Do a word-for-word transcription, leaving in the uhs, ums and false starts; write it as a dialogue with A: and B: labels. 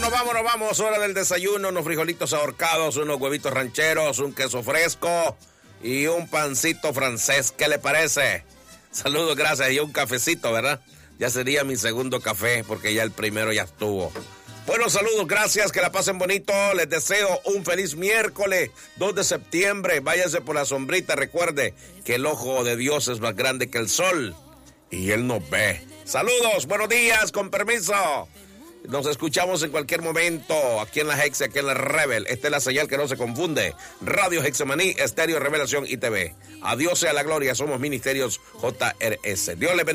A: vámonos, vámonos, vamos. Hora del desayuno, unos frijolitos ahorcados, unos huevitos rancheros, un queso fresco y un pancito francés. ¿Qué le parece? Saludos, gracias. Y un cafecito, ¿verdad? Ya sería mi segundo café porque ya el primero ya estuvo. Bueno, saludos, gracias, que la pasen bonito. Les deseo un feliz miércoles, dos de septiembre. Váyase por la sombrita. Recuerde que el ojo de Dios es más grande que el sol y Él nos ve. Saludos, buenos días, con permiso. Nos escuchamos en cualquier momento, aquí en la Hexe, aquí en la Rebel. Esta es la señal que no se confunde. Radio Hexemaní, Estéreo Revelación y T V. A Dios sea la gloria, somos Ministerios J R S. Dios les bendiga.